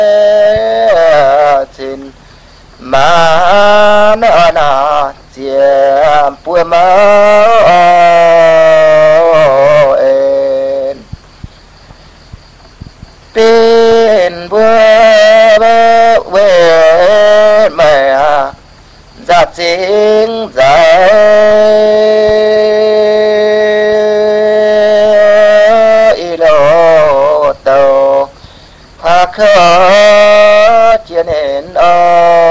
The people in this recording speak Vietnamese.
xin mà mẹ na chiêm bùi mơ bên bùa về mẹ ra chính giải lô tàu phá khớ chiến hẹn